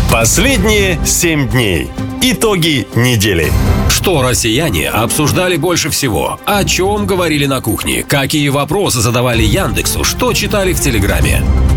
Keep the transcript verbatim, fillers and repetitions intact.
Последние семь дней. Итоги недели. Что россияне обсуждали больше всего? О чем говорили на кухне? Какие вопросы задавали Яндексу? Что читали в Телеграме?